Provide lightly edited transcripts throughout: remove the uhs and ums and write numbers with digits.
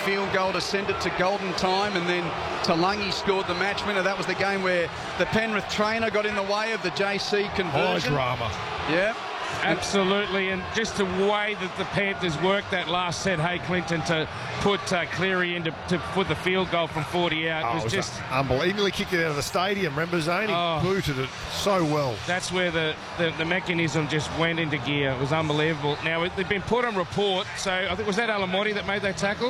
field goal to send it to golden time, and then Talangi scored the match winner. That was the game where the Penrith trainer got in the way of the JC conversion. Drama. Yeah. Absolutely, and just the way that the Panthers worked that last set, hey, Clinton, to put Cleary in to put the field goal from 40 out was just unbelievable. He kicked it out of the stadium. Remember, Zane? He booted it so well. That's where the mechanism just went into gear. It was unbelievable. Now, they've been put on report, so I think, was that Alamotti that made that tackle?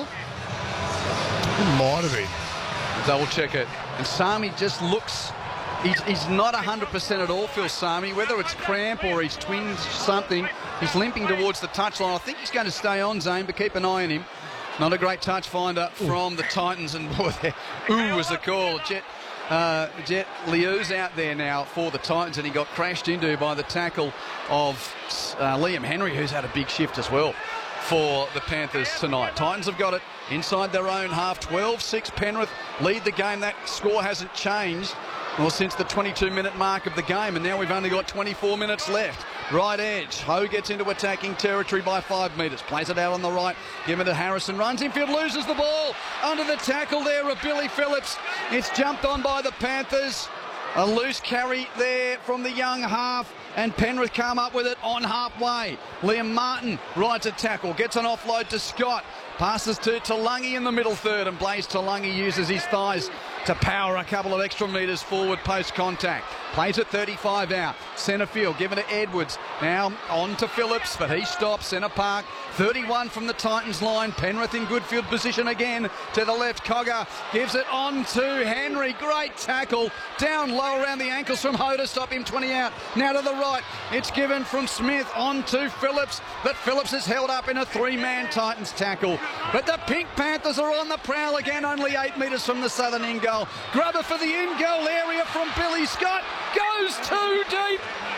It might have been. Double check it. And Sami just looks... He's not 100% at all, Phil Sami. Whether it's cramp or he's twinged something, he's limping towards the touchline. I think he's going to stay on, Zane, but keep an eye on him. Not a great touch finder from the Titans, and boy, ooh was the call. Jet Liu's out there now for the Titans, and he got crashed into by the tackle of Liam Henry, who's had a big shift as well for the Panthers tonight. Titans have got it inside their own half. 12-6 Penrith lead the game. That score hasn't changed since the 22-minute mark of the game, and now we've only got 24 minutes left. Right edge. Ho gets into attacking territory by 5 metres. Plays it out on the right. Give it to Harrison. Runs infield, loses the ball. Under the tackle there of Billy Phillips. It's jumped on by the Panthers. A loose carry there from the young half, and Penrith come up with it on halfway. Liam Martin rides a tackle, gets an offload to Scott. Passes to Talangi in the middle third, and Blaise Talangi uses his thighs to power a couple of extra metres forward post-contact. Plays it 35 out. Centre field, given to Edwards. Now on to Phillips, but he stops. Centre park, 31 from the Titans line. Penrith in good field position again. To the left, Cogger gives it on to Henry. Great tackle. Down low around the ankles from Ho to stop him 20 out. Now to the right. It's given from Smith on to Phillips, but Phillips is held up in a three-man Titans tackle. But the Pink Panthers are on the prowl again, only 8 metres from the southern end goal. Grubber for the in-goal area from Billy Scott. Goes too deep.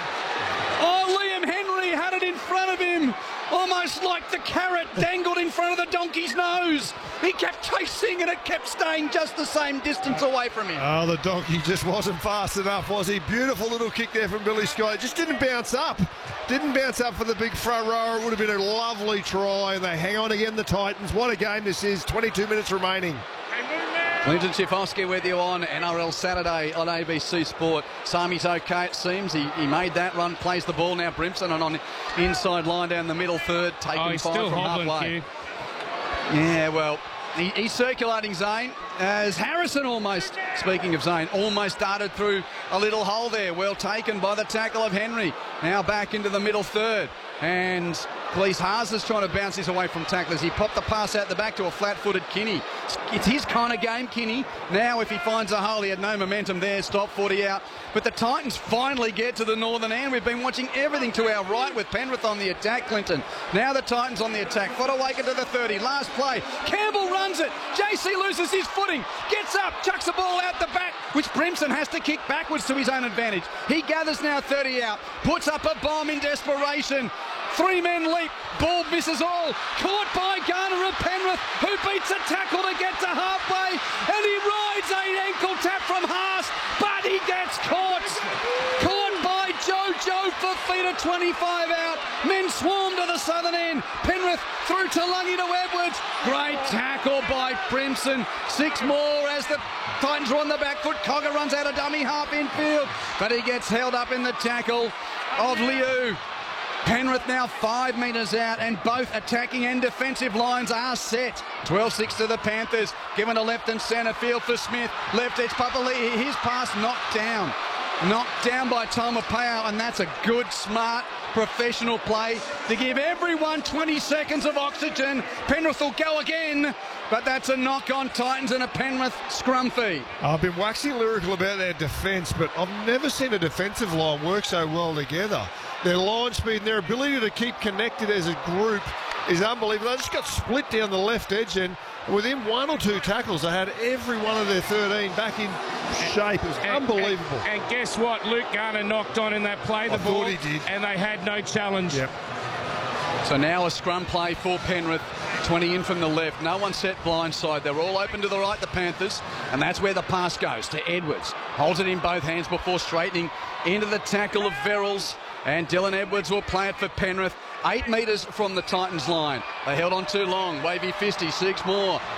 Oh, Liam Henry had it in front of him. Almost like the carrot dangled in front of the donkey's nose. He kept chasing and it kept staying just the same distance away from him. Oh, the donkey just wasn't fast enough, was he? Beautiful little kick there from Billy Scott. It just didn't bounce up. Didn't bounce up for the big front rower. It would have been a lovely try. And they hang on again, the Titans. What a game this is. 22 minutes remaining. Clinton Schifowski with you on NRL Saturday on ABC Sport. Sami's okay, it seems. He made that run, plays the ball now. Brimson on the inside line down the middle third, taking 5 from halfway. Yeah, well, he's circulating, Zane, as Harrison almost, speaking of Zane, almost darted through a little hole there. Well taken by the tackle of Henry. Now back into the middle third. And Blaise Haas trying to bounce this away from tacklers. He popped the pass out the back to a flat-footed Kinney. It's his kind of game, Kinney. Now if he finds a hole, he had no momentum there. Stop 40 out. But the Titans finally get to the northern end. We've been watching everything to our right with Penrith on the attack, Clinton. Now the Titans on the attack. Fodawaker to the 30. Last play. Campbell runs it. JC loses his footing. Gets up. Chucks the ball out the back, which Brimson has to kick backwards to his own advantage. He gathers now 30 out. Puts up a bomb in desperation. 3-men leap, ball misses all, caught by Garner of Penrith, who beats a tackle to get to halfway, and he rides an ankle tap from Haas, but he gets caught by Jojo Fifita, 25 out. Men swarm to the southern end. Penrith through Talangi to Edwards. Great tackle by Brimson. 6 more as the Titans are on the back foot. Cogger runs out of dummy half infield, but he gets held up in the tackle of Liu. Penrith now 5 metres out, and both attacking and defensive lines are set. 12-6 to the Panthers. Given to left and centre field for Smith. Left edge Papali'i. His pass knocked down. Knocked down by Tomapao, and that's a good, smart, professional play to give everyone 20 seconds of oxygen. Penrith will go again, but that's a knock on Titans and a Penrith scrum fee. I've been waxing lyrical about their defence, but I've never seen a defensive line work so well together. Their line speed and their ability to keep connected as a group is unbelievable. They just got split down the left edge, and within 1 or 2 tackles, they had every one of their 13 back in shape. It was unbelievable. And guess what? Luke Garner knocked on in that play. The ball, he did. And they had no challenge. Yep. So now a scrum play for Penrith. 20 in from the left. No one set blindside. They're all open to the right, the Panthers. And that's where the pass goes to Edwards. Holds it in both hands before straightening into the tackle of Verrills. And Dylan Edwards will play it for Penrith. 8 metres from the Titans line. They held on too long. Wavy Fisty, 6 more.